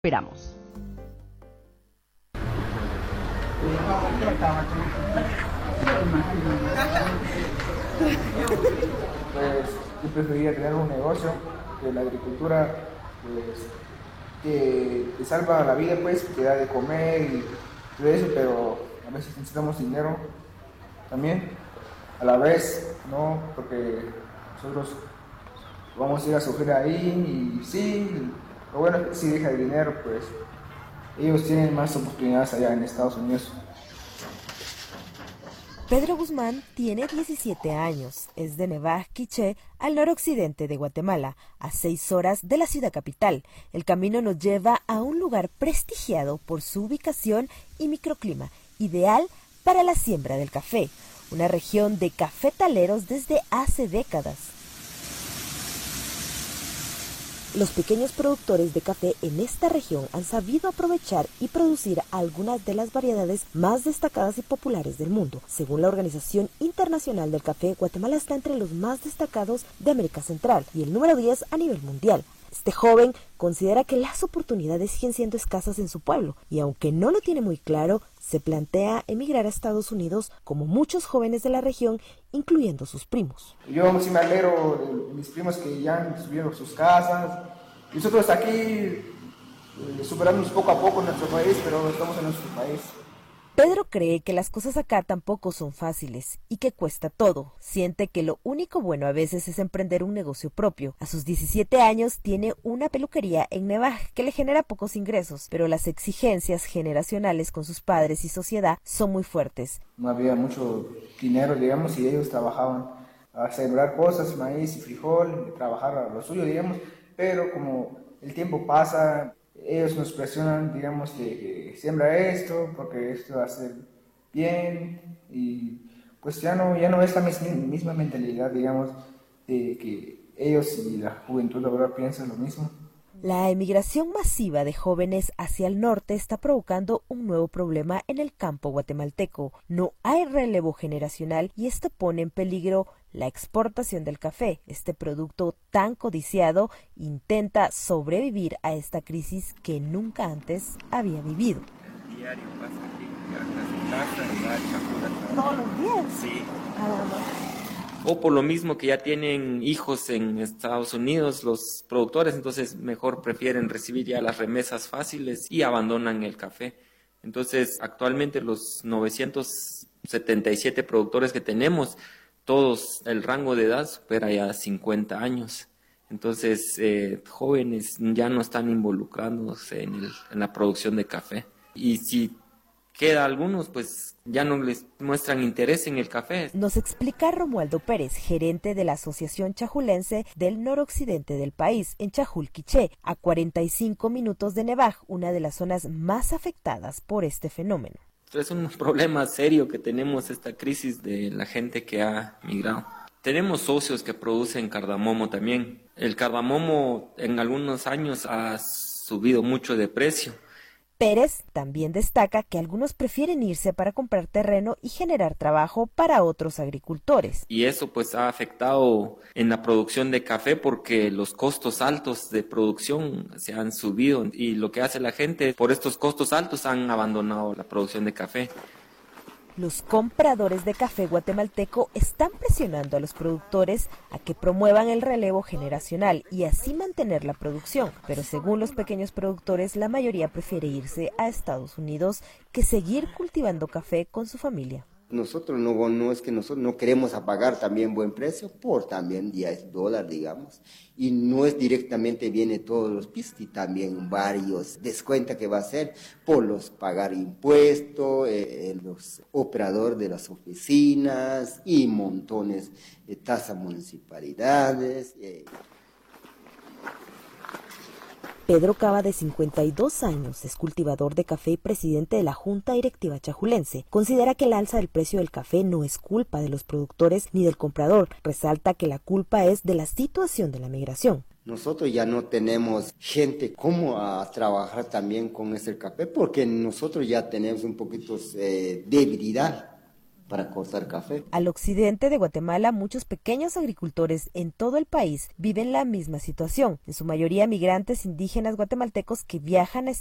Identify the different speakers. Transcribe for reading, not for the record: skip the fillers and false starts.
Speaker 1: Esperamos.
Speaker 2: Pues yo preferiría crear un negocio de la agricultura, pues, que te salva la vida, pues, que da de comer y todo eso, pero a veces necesitamos dinero también, a la vez, ¿no? Porque nosotros vamos a ir a sufrir ahí y sí, lo bueno es que si deja el dinero, pues ellos tienen más oportunidades allá en Estados Unidos.
Speaker 3: Pedro Guzmán tiene 17 años, es de Nevaj Quiché, al noroccidente de Guatemala, a 6 horas de la ciudad capital. El camino nos lleva a un lugar prestigiado por su ubicación y microclima, ideal para la siembra del café, una región de cafetaleros desde hace décadas. Los pequeños productores de café en esta región han sabido aprovechar y producir algunas de las variedades más destacadas y populares del mundo. Según la Organización Internacional del Café, Guatemala está entre los más destacados de América Central y el número 10 a nivel mundial. Este joven considera que las oportunidades siguen siendo escasas en su pueblo y aunque no lo tiene muy claro, se plantea emigrar a Estados Unidos como muchos jóvenes de la región, incluyendo sus primos.
Speaker 2: Yo sí me alegro de mis primos que ya han subido sus casas. Nosotros aquí superamos poco a poco nuestro país, pero estamos en nuestro país.
Speaker 3: Pedro cree que las cosas acá tampoco son fáciles y que cuesta todo. Siente que lo único bueno a veces es emprender un negocio propio. A sus 17 años tiene una peluquería en Nevaj que le genera pocos ingresos, pero las exigencias generacionales con sus padres y sociedad son muy fuertes.
Speaker 2: No había mucho dinero, digamos, y ellos trabajaban a sembrar cosas, maíz y frijol, trabajar a lo suyo, digamos, pero como el tiempo pasa, ellos nos presionan, digamos, que siembra esto, porque esto va a ser bien, y pues ya no es la misma mentalidad, digamos, de que ellos y la juventud ahora piensan lo mismo.
Speaker 3: La emigración masiva de jóvenes hacia el norte está provocando un nuevo problema en el campo guatemalteco. No hay relevo generacional y esto pone en peligro la exportación del café. Este producto tan codiciado intenta sobrevivir a esta crisis que nunca antes había vivido.
Speaker 4: El diario pasa aquí, a casa y va a Chapula.
Speaker 3: ¿Todos los días?
Speaker 4: Sí.
Speaker 3: Caramba.
Speaker 4: O por lo mismo que ya tienen hijos en Estados Unidos, los productores, entonces mejor prefieren recibir ya las remesas fáciles y abandonan el café. Entonces, actualmente los 977 productores que tenemos, todos el rango de edad supera ya 50 años. Entonces, jóvenes ya no están involucrándose en la producción de café. Y si queda algunos, pues ya no les muestran interés en el café.
Speaker 3: Nos explica Romualdo Pérez, gerente de la Asociación Chajulense del noroccidente del país, en Chajul Quiché, a 45 minutos de Nevaj, una de las zonas más afectadas por este fenómeno.
Speaker 4: Es un problema serio que tenemos, esta crisis de la gente que ha migrado. Tenemos socios que producen cardamomo también. El cardamomo en algunos años ha subido mucho de precio.
Speaker 3: Pérez también destaca que algunos prefieren irse para comprar terreno y generar trabajo para otros agricultores.
Speaker 4: Y eso pues ha afectado en la producción de café porque los costos altos de producción se han subido y lo que hace la gente por estos costos altos han abandonado la producción de café.
Speaker 3: Los compradores de café guatemalteco están presionando a los productores a que promuevan el relevo generacional y así mantener la producción, pero según los pequeños productores, la mayoría prefiere irse a Estados Unidos que seguir cultivando café con su familia.
Speaker 5: Nosotros no es que nosotros no queremos pagar también buen precio por también $10, digamos, y no es directamente viene todos los pistis, también varios descuentos que va a hacer por los pagar impuestos, los operadores de las oficinas y montones de tasas municipalidades.
Speaker 3: Pedro Cava, de 52 años, es cultivador de café y presidente de la Junta Directiva Chajulense. Considera que el alza del precio del café no es culpa de los productores ni del comprador. Resalta que la culpa es de la situación de la migración.
Speaker 5: Nosotros ya no tenemos gente como a trabajar también con ese café porque nosotros ya tenemos un poquito de debilidad para cortar café.
Speaker 3: Al occidente de Guatemala, muchos pequeños agricultores en todo el país viven la misma situación, en su mayoría migrantes indígenas guatemaltecos que viajan a